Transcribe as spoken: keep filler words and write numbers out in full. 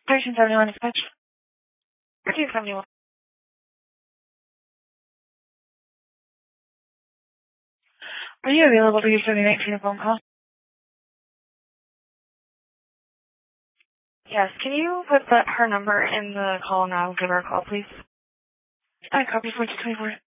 Patient seventy-one dispatch. thirteen seventy-one. Are you available to use seventy nineteen a phone call? Yes. Can you put the, her number in the call and I'll give her a call, please? I copy for twenty-four.